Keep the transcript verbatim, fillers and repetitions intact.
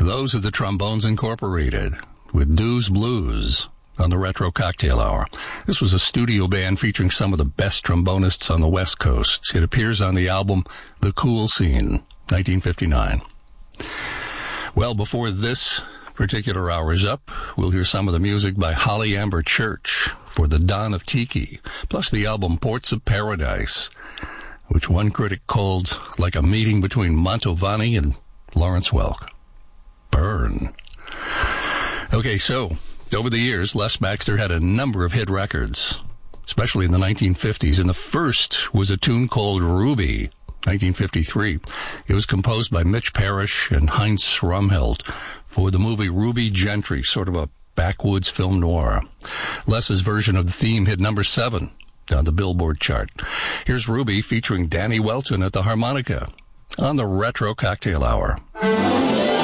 Those are the Trombones Incorporated with Dew's Blues on the Retro Cocktail Hour. This was a studio band featuring some of the best trombonists on the West Coast. It appears on the album The Cool Scene, nineteen fifty-nine. Well, before this particular hour is up, we'll hear some of the music by Holly Amber Church for The Dawn of Tiki, plus the album Ports of Paradise, which one critic called like a meeting between Mantovani and Lawrence Welk. Burn. Okay, so over the years, Les Baxter had a number of hit records, especially in the nineteen fifties, and the first was a tune called Ruby, nineteen fifty-three. It was composed by Mitch Parrish and Heinz Rumheld for the movie Ruby Gentry, sort of a backwoods film noir. Les's version of the theme hit number seven on the Billboard chart. Here's Ruby featuring Danny Welton at the harmonica on the Retro Cocktail Hour.